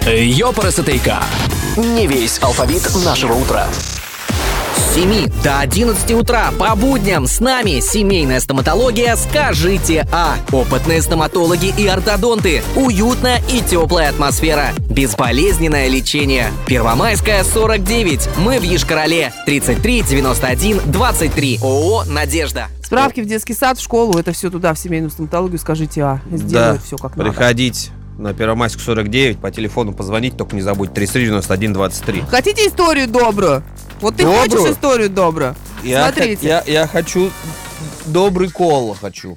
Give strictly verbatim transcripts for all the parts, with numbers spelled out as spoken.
Ёпарасотейка. Не весь алфавит нашего утра. С семи до одиннадцати утра по будням с нами семейная стоматология «Скажите А». Опытные стоматологи и ортодонты. Уютная и теплая атмосфера. Безболезненное лечение. Первомайская, сорок девять. Мы в Йошкар-Оле. тридцать три девяносто один двадцать три. ООО «Надежда». Справки в детский сад, в школу, это все туда, в семейную стоматологию «Скажите А». Сделают да, все как надо. Приходить на Первомайскую, сорок девять, по телефону позвонить, только не забудь, тридцать три девяносто один двадцать три. Хотите историю добрую? Вот ты Добрую? хочешь историю добрую? Я Смотрите. Х- я, я хочу добрый кол, хочу.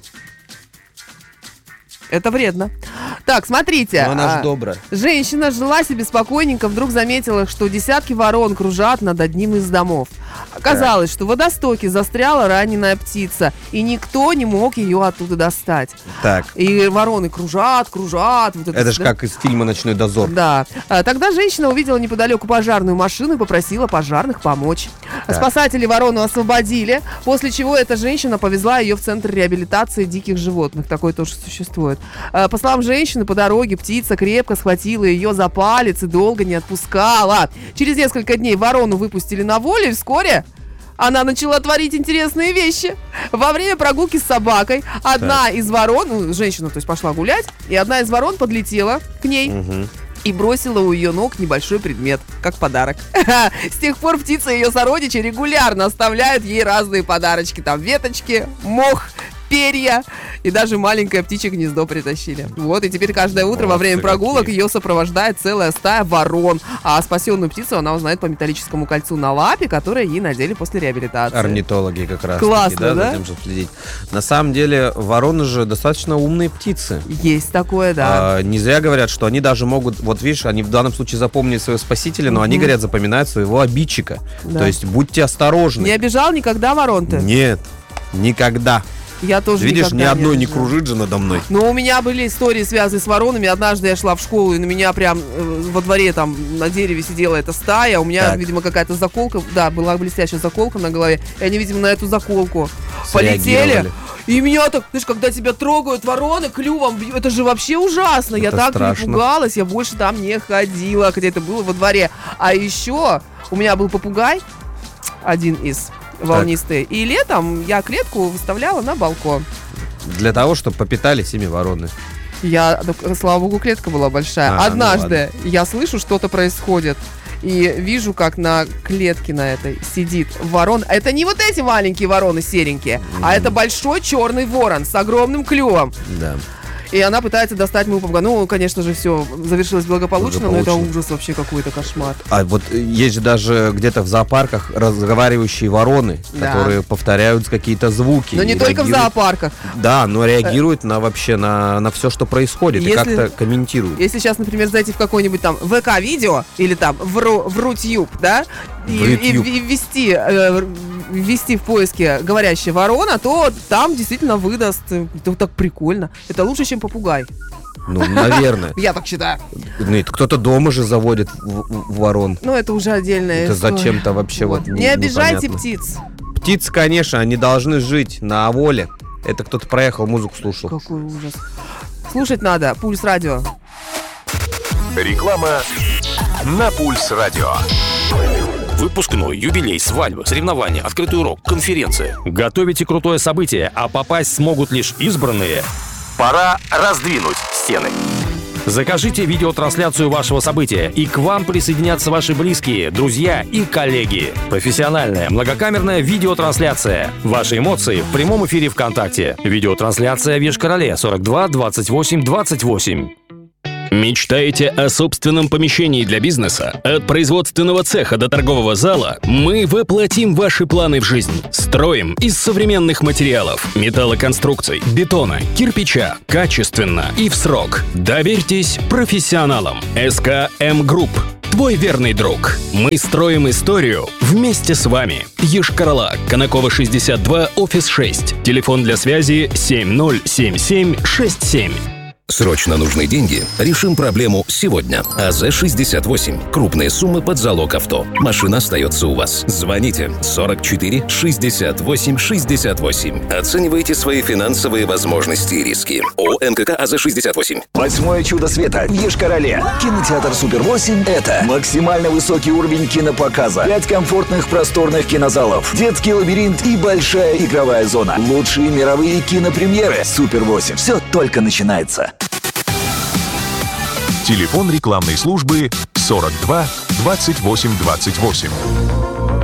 Это вредно. Так, смотрите. Но она же а, добрая. Женщина жила себе спокойненько, вдруг заметила, что десятки ворон кружат над одним из домов. Оказалось, что в водостоке застряла раненая птица, и никто не мог ее оттуда достать. Так, И вороны кружат, кружат. Вот это же да? как из фильма «Ночной дозор». Да. А, Тогда женщина увидела неподалеку пожарную машину и попросила пожарных помочь. Так. Спасатели ворону освободили, после чего эта женщина повезла ее в центр реабилитации диких животных. Такое тоже существует. А, По словам женщины, по дороге птица крепко схватила ее за палец и долго не отпускала. Через несколько дней ворону выпустили на волю, и вскоре она начала творить интересные вещи. Во время прогулки с собакой одна Так. из ворон, ну, женщина, то есть, пошла гулять, и одна из ворон подлетела к ней Мгм. и бросила у ее ног небольшой предмет, как подарок. С тех пор птица и ее сородичи регулярно оставляют ей разные подарочки. Там веточки, мох, перья и даже маленькое птичье гнездо притащили. Вот, и теперь каждое утро во время Молодцы прогулок какие. ее сопровождает целая стая ворон. А спасенную птицу она узнает по металлическому кольцу на лапе, которое ей надели после реабилитации. Орнитологи как раз. Классно, да? да? За тем, чтобы следить. На самом деле, вороны же достаточно умные птицы. Есть такое, да. А, не зря говорят, что они даже могут, вот видишь, они в данном случае запомнили своего спасителя, но они, говорят, запоминают своего обидчика. Да. То есть будьте осторожны. Не обижал никогда ворон-то? Нет, никогда. Я тоже Видишь, ни никогда одной не обижала. кружит же надо мной. Но у меня были истории, связанные с воронами. Однажды я шла в школу, и на меня прям э, во дворе там на дереве сидела эта стая. У меня, Так. видимо, какая-то заколка. Да, была блестящая заколка на голове. И они, видимо, на эту заколку Среагировали. полетели. И меня так, знаешь, когда тебя трогают вороны клювом, бью- это же вообще ужасно. Я Это так страшно. перепугалась, я больше там не ходила, хотя это было во дворе. А еще у меня был попугай, один из волнистый. И летом я клетку выставляла на балкон. Для того, чтобы попитались ими вороны. Я, ну, слава богу, клетка была большая. А, ну Однажды я слышу, что-то происходит. И вижу, как на клетке на этой сидит ворон. Это не вот эти маленькие вороны серенькие, а это большой черный ворон с огромным клювом. Да. И она пытается достать моего попугая. Ну, конечно же, все завершилось благополучно, но это Благополучно. ужас вообще какой-то, кошмар. А вот есть же даже где-то в зоопарках разговаривающие вороны, Да. которые повторяют какие-то звуки. Но не и только в реагируют- зоопарках. Да, но реагируют на вообще на, на все, что происходит, и Если- как-то комментируют. Если сейчас, например, зайти в какой-нибудь там ВК-видео или там в, Ру- в Рутюб, да, и, В и- Рутюб. и ввести, э, ввести в поиске говорящая ворона, то там действительно выдаст. э, Это вот так прикольно. Это лучше, чем попугай. Ну, наверное. Я так считаю. Ну, это кто-то дома же заводит в- в- ворон. Но это уже отдельная Это история. зачем-то вообще вот Не не- обижайте непонятно. птиц. Птицы, конечно, они должны жить на воле. Это кто-то проехал, музыку слушал. Какой ужас. Слушать надо. Пульс радио. Реклама на Пульс Радио. Выпускной, юбилей, свадьба, соревнования, открытый урок, конференция. Готовите крутое событие, а попасть смогут лишь избранные. Пора раздвинуть стены. Закажите видеотрансляцию вашего события, и к вам присоединятся ваши близкие, друзья и коллеги. Профессиональная многокамерная видеотрансляция. Ваши эмоции в прямом эфире ВКонтакте. Видеотрансляция в Йошкар-Оле сорок два двадцать восемь двадцать восемь. Мечтаете о собственном помещении для бизнеса? От производственного цеха до торгового зала мы воплотим ваши планы в жизнь. Строим из современных материалов, металлоконструкций, бетона, кирпича, качественно и в срок. Доверьтесь профессионалам. эс ка эм Group. Твой верный друг. Мы строим историю вместе с вами. Йошкар-Ола, Конакова шестьдесят два, офис шесть. Телефон для связи семь ноль семь семь шесть семь. Срочно нужны деньги? Решим проблему сегодня. АЗ шестьдесят восемь. Крупные суммы под залог авто. Машина остается у вас. Звоните сорок четыре шестьдесят восемь шестьдесят восемь. Оценивайте свои финансовые возможности и риски. ООО МКК АЗ шестьдесят восемь. Восьмое чудо света в Йошкар-Оле. Кинотеатр Супер восемь – это максимально высокий уровень кинопоказа, пять комфортных просторных кинозалов, детский лабиринт и большая игровая зона. Лучшие мировые кинопремьеры. Супер восемь. Все только начинается. Телефон рекламной службы сорок два двадцать восемь двадцать восемь.